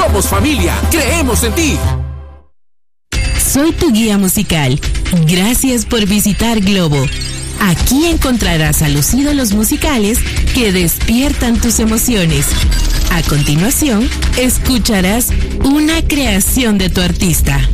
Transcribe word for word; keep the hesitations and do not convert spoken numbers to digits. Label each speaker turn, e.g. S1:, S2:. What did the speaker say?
S1: Somos familia, creemos en ti.
S2: Soy tu guía musical. Gracias por visitar Globo. Aquí encontrarás a los ídolos musicales que despiertan tus emociones. A continuación, escucharás una creación de tu artista.